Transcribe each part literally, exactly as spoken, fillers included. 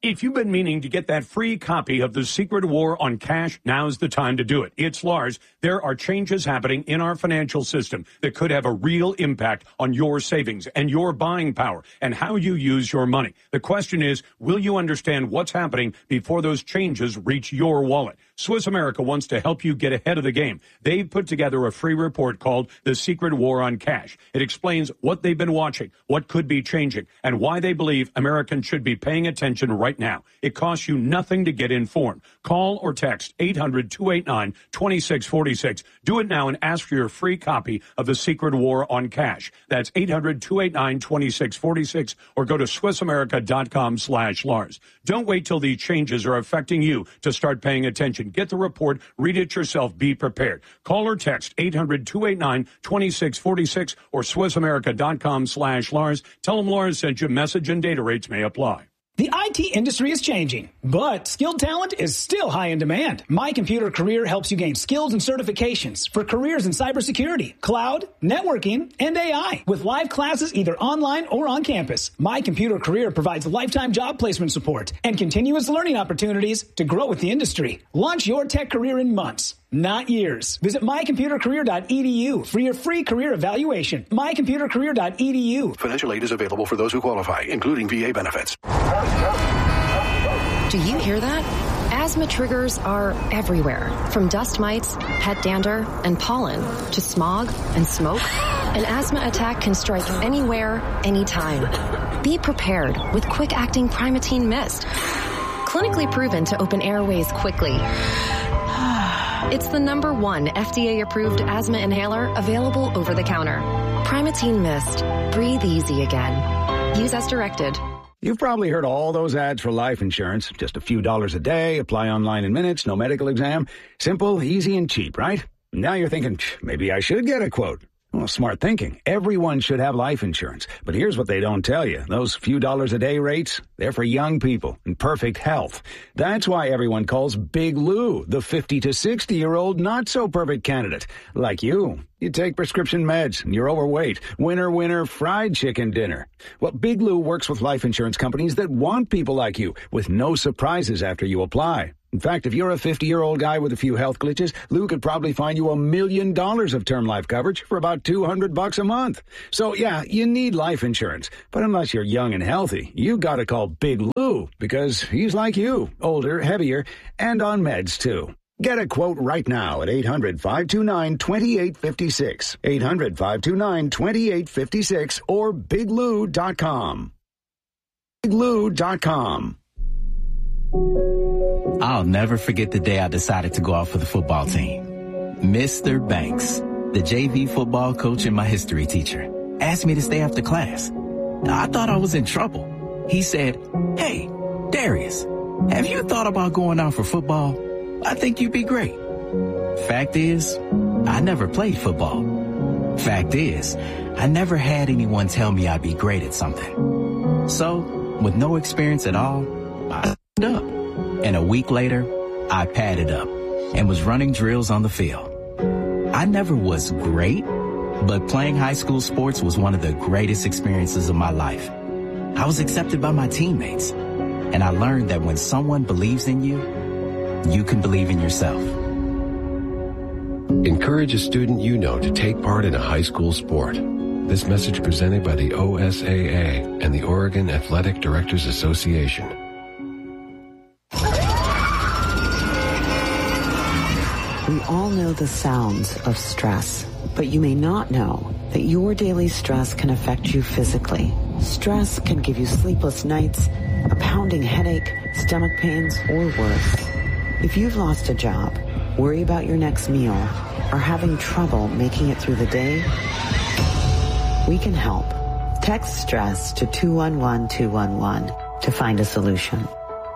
If you've been meaning to get that free copy of The Secret War on Cash, now's the time to do it. It's Lars. There are changes happening in our financial system that could have a real impact on your savings and your buying power and how you use your money. The question is, will you understand what's happening before those changes reach your wallet? Swiss America wants to help you get ahead of the game. They've put together a free report called The Secret War on Cash. It explains what they've been watching, what could be changing, and why they believe Americans should be paying attention right now. It costs you nothing to get informed. Call or text eight hundred, two eight nine, two six four six. Do it now and ask for your free copy of The Secret War on Cash. That's eight hundred, two eight nine, two six four six or go to swissamerica.com slash Lars. Don't wait till these changes are affecting you to start paying attention. Get the report, read it yourself, be prepared. Call or text eight hundred, two eight nine, two six four six or swissamerica.com slash Lars. Tell them Lars sent you. Message and data rates may apply. The I T industry is changing, but skilled talent is still high in demand. My Computer Career helps you gain skills and certifications for careers in cybersecurity, cloud, networking, and A I. With live classes either online or on campus, My Computer Career provides lifetime job placement support and continuous learning opportunities to grow with the industry. Launch your tech career in months, not years. Visit my computer career dot e d u for your free career evaluation. my computer career dot e d u. Financial aid is available for those who qualify, including V A benefits. Do you hear that? Asthma triggers are everywhere, from dust mites, pet dander, and pollen, to smog and smoke. An asthma attack can strike anywhere, anytime. Be prepared with quick-acting Primatene Mist. Clinically proven to open airways quickly. It's the number one F D A-approved asthma inhaler available over the counter. Primatene Mist. Breathe easy again. Use as directed. You've probably heard all those ads for life insurance. Just a few dollars a day, apply online in minutes, no medical exam. Simple, easy, and cheap, right? Now you're thinking, maybe I should get a quote. Well, smart thinking. Everyone should have life insurance. But here's what they don't tell you. Those few dollars a day rates, they're for young people in perfect health. That's why everyone calls Big Lou the fifty to sixty-year-old not-so-perfect candidate. Like you. You take prescription meds, and you're overweight. Winner, winner, fried chicken dinner. Well, Big Lou works with life insurance companies that want people like you, with no surprises after you apply. In fact, if you're a fifty-year-old guy with a few health glitches, Lou could probably find you a million dollars of term life coverage for about two hundred bucks a month. So, yeah, you need life insurance. But unless you're young and healthy, you gotta call Big Lou, because he's like you, older, heavier, and on meds, too. Get a quote right now at eight hundred, five two nine, two eight five six, eight hundred, five two nine, two eight five six, or big lou dot com. big lou dot com. I'll never forget the day I decided to go out for the football team. Mister Banks, the J V football coach and my history teacher, asked me to stay after class. I thought I was in trouble. He said, "Hey, Darius, have you thought about going out for football? I think you'd be great." Fact is, I never played football. Fact is, I never had anyone tell me I'd be great at something. So, with no experience at all, I signed up. And a week later, I padded up and was running drills on the field. I never was great, but playing high school sports was one of the greatest experiences of my life. I was accepted by my teammates, and I learned that when someone believes in you, you can believe in yourself. Encourage a student you know to take part in a high school sport. This message presented by the O S A A and the Oregon Athletic Directors Association. We all know the sounds of stress, but you may not know that your daily stress can affect you physically. Stress can give you sleepless nights, a pounding headache, stomach pains, or worse. If you've lost a job, worry about your next meal, or having trouble making it through the day, we can help. Text STRESS to two one one two one one to find a solution.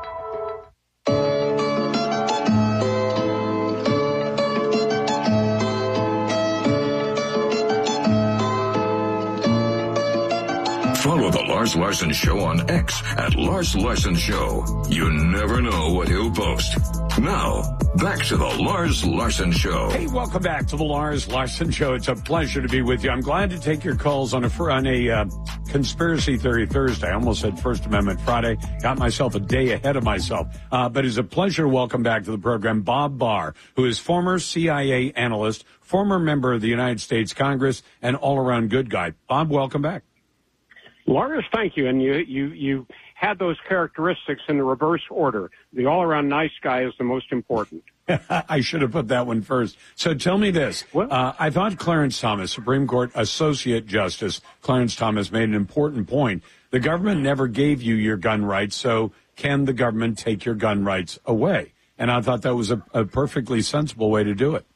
Follow The Lars Larson Show on X at Lars Larson Show. You never know what he'll post. Now, back to the Lars Larson Show. Hey, welcome back to the Lars Larson Show. It's a pleasure to be with you. I'm glad to take your calls on a on a uh, conspiracy theory Thursday. I almost said First Amendment Friday. Got myself a day ahead of myself. Uh, but it's a pleasure to welcome back to the program Bob Barr, who is former C I A analyst, former member of the United States Congress, and all-around good guy. Bob, welcome back. Lars, thank you. And you, you, you had those characteristics in the reverse order. The all-around nice guy is the most important. I should have put that one first. So tell me this. Uh, I thought Clarence Thomas, Supreme Court Associate Justice Clarence Thomas, made an important point. The government never gave you your gun rights, so can the government take your gun rights away? And I thought that was a, a perfectly sensible way to do it.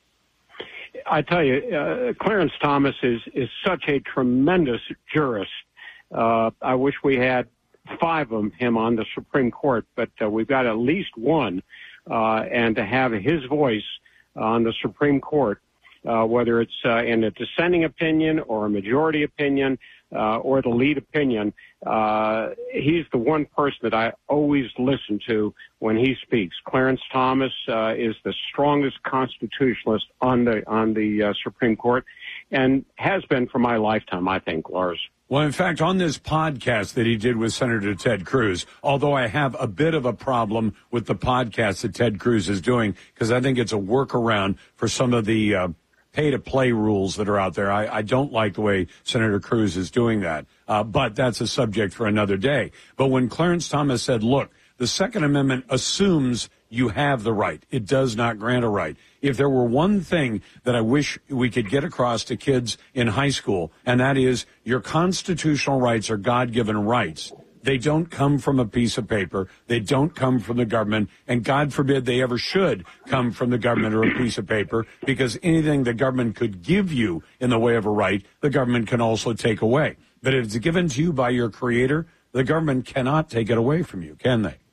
I tell you, uh, Clarence Thomas is, is such a tremendous jurist. Uh, I wish we had five of him on the Supreme Court, but uh, we've got at least one. Uh, and to have his voice on the Supreme Court, uh, whether it's uh, in a dissenting opinion or a majority opinion uh, or the lead opinion, uh, he's the one person that I always listen to when he speaks. Clarence Thomas uh, is the strongest constitutionalist on the on the uh, Supreme Court, and has been for my lifetime, I think, Lars. Well, in fact, on this podcast that he did with Senator Ted Cruz, although I have a bit of a problem with the podcast that Ted Cruz is doing, because I think it's a workaround for some of the uh, pay-to-play rules that are out there. I, I don't like the way Senator Cruz is doing that, uh, but that's a subject for another day. But when Clarence Thomas said, look, the Second Amendment assumes you have the right. It does not grant a right. If there were one thing that I wish we could get across to kids in high school, and that is your constitutional rights are God-given rights. They don't come from a piece of paper. They don't come from the government. And God forbid they ever should come from the government or a piece of paper, because anything the government could give you in the way of a right, the government can also take away. But if it's given to you by your Creator, the government cannot take it away from you, can they?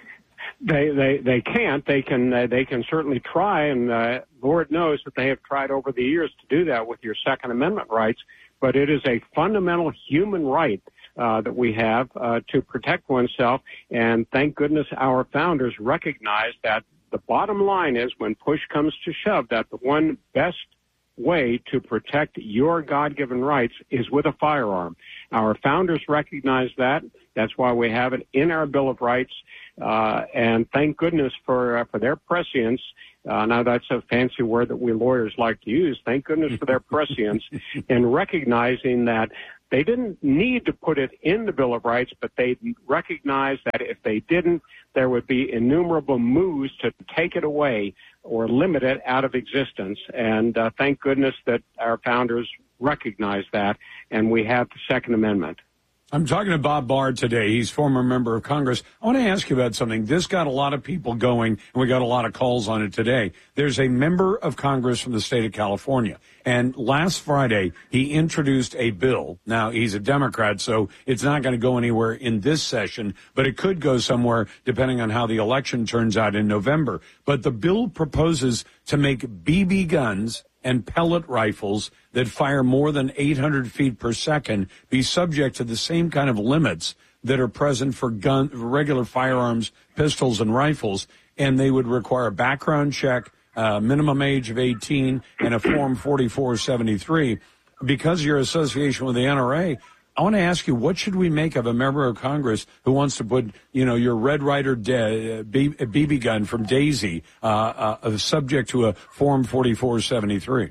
They they they can't. They can uh, they can certainly try, and uh, Lord knows that they have tried over the years to do that with your Second Amendment rights. But it is a fundamental human right uh, that we have uh, to protect oneself. And thank goodness our founders recognized that the bottom line is, when push comes to shove, that the one best way to protect your God-given rights is with a firearm. Our founders recognized that. That's why we have it in our Bill of Rights. Uh, and thank goodness for uh, for their prescience. Uh, now, that's a fancy word that we lawyers like to use. Thank goodness for their prescience in recognizing that they didn't need to put it in the Bill of Rights, but they recognized that if they didn't, there would be innumerable moves to take it away or limit it out of existence. And uh, thank goodness that our founders recognized that, and we have the Second Amendment. I'm talking to Bob Barr today. He's former member of Congress. I want to ask you about something. This got a lot of people going, and we got a lot of calls on it today. There's a member of Congress from the state of California, and last Friday he introduced a bill. Now, he's a Democrat, so it's not going to go anywhere in this session, but it could go somewhere depending on how the election turns out in November. But the bill proposes to make B B guns and pellet rifles that fire more than eight hundred feet per second be subject to the same kind of limits that are present for gun, regular firearms, pistols, and rifles, and they would require a background check, uh, minimum age of eighteen, and a Form forty-four seventy-three. Because of your association with the N R A, I want to ask you, what should we make of a member of Congress who wants to put, you know, your Red Ryder de- B B gun from Daisy uh, uh, subject to a Form forty-four seventy-three?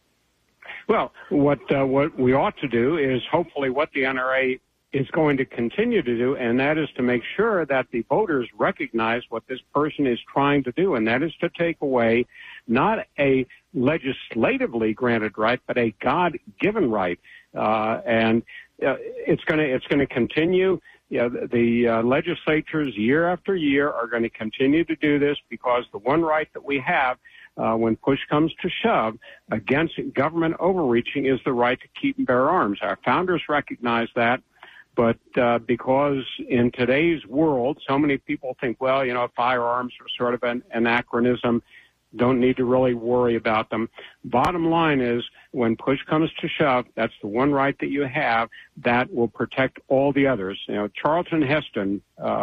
Well, what uh, what we ought to do is hopefully what the N R A is going to continue to do, and that is to make sure that the voters recognize what this person is trying to do, and that is to take away not a legislatively granted right, but a God-given right. Uh, and uh, it's going to it's going to continue. You know, the, the uh, legislatures year after year are going to continue to do this, because the one right that we have uh, when push comes to shove against government overreaching is the right to keep and bear arms. Our founders recognized that. But uh, because in today's world, so many people think, well, you know, firearms are sort of an anachronism, don't need to really worry about them. Bottom line is, when push comes to shove, that's the one right that you have that will protect all the others. You know, Charlton Heston, uh,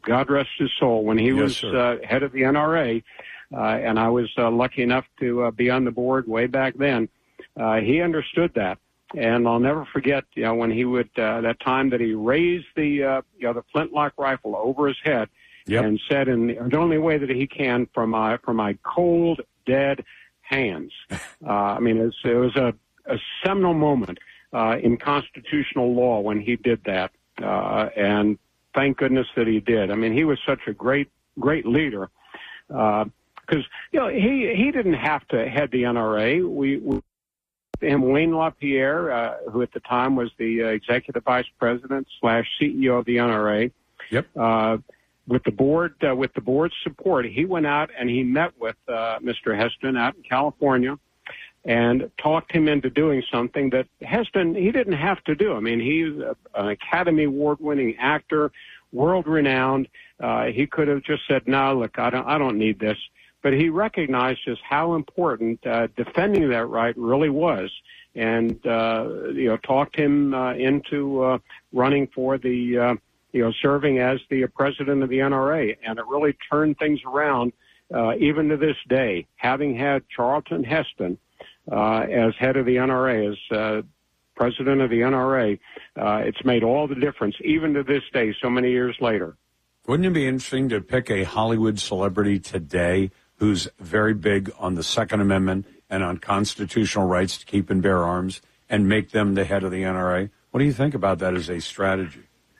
God rest his soul, when he Yes, was sir. uh, head of the N R A, uh, and I was uh, lucky enough to uh, be on the board way back then, uh, he understood that. And I'll never forget, you know, when he would, uh, that time that he raised the, uh, you know, the flintlock rifle over his head Yep. and said in the only way that he can from my, from my cold, dead hands. Uh, I mean, it was, it was a, a seminal moment, uh, in constitutional law when he did that. Uh, and thank goodness that he did. I mean, he was such a great, great leader. Uh, cause, you know, he, he didn't have to head the N R A. We, we him, Wayne LaPierre, uh, who at the time was the uh, executive vice president slash C E O of the N R A. Yep. Uh, with the board, uh, with the board's support, he went out and he met with uh, Mister Heston out in California and talked him into doing something that Heston, he didn't have to do. I mean, he's a, an Academy Award-winning actor, world-renowned. Uh, he could have just said, "No, look, I don't, I don't need this." But he recognized just how important uh, defending that right really was, and uh, you know, talked him uh, into uh, running for the, uh, you know, serving as the president of the N R A, and it really turned things around. Uh, even to this day, having had Charlton Heston uh, as head of the N R A, as uh, president of the N R A, uh, it's made all the difference, even to this day, so many years later. Wouldn't it be interesting to pick a Hollywood celebrity today who's very big on the Second Amendment and on constitutional rights to keep and bear arms, and make them the head of the N R A? What do you think about that as a strategy?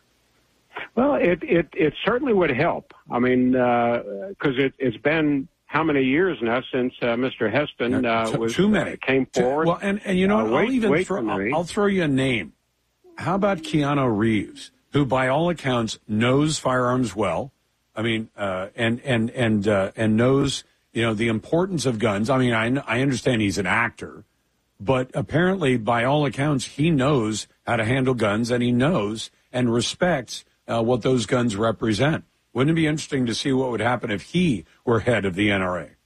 Well, it it, it certainly would help. I mean, because uh, it, it's been how many years now since uh, Mister Heston uh, too, was too many uh, came forward? Too, well, and and you know, uh, what? wait, I'll even wait throw I'll, I'll throw you a name. How about Keanu Reeves, who, by all accounts, knows firearms well? I mean, uh, and and and uh, and knows, you know, the importance of guns. I mean, I I understand he's an actor, but apparently, by all accounts, he knows how to handle guns, and he knows and respects uh, what those guns represent. Wouldn't it be interesting to see what would happen if he were head of the N R A?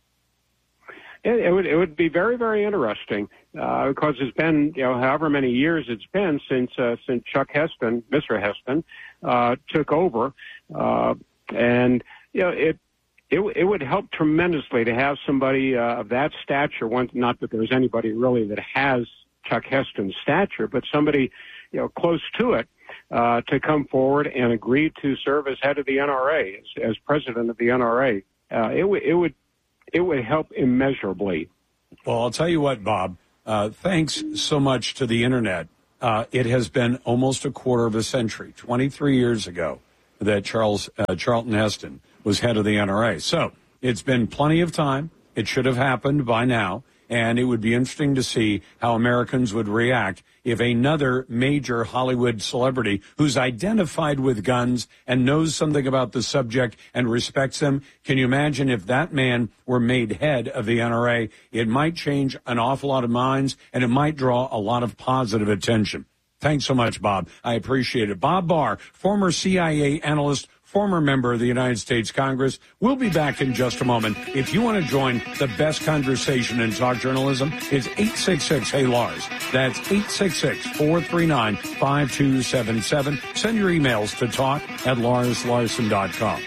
It, it would it would be very, very interesting uh, because it's been, you know, however many years it's been since uh, since Chuck Heston, Mister Heston, uh, took over, uh, and you know it. It, it would help tremendously to have somebody uh, of that stature. One, not that there's anybody really that has Chuck Heston's stature, but somebody, you know, close to it, uh, to come forward and agree to serve as head of the N R A, as, as president of the N R A. Uh, it would, it would, it would help immeasurably. Well, I'll tell you what, Bob. Uh, thanks so much to the internet. Uh, it has been almost a quarter of a century, twenty-three years ago, that Charles uh, Charlton Heston was head of the N R A. So it's been plenty of time. It should have happened by now. And it would be interesting to see how Americans would react if another major Hollywood celebrity who's identified with guns and knows something about the subject and respects them, can you imagine if that man were made head of the N R A? It might change an awful lot of minds, and it might draw a lot of positive attention. Thanks so much, Bob. I appreciate it. Bob Barr, former C I A analyst, former member of the United States Congress. We'll be back in just a moment. If you want to join the best conversation in talk journalism, it's eight six six, hey Lars. That's eight six six, four three nine, five two seven seven. Send your emails to talk at lars larson dot com.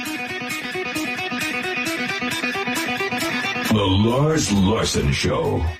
The Lars Larson Show.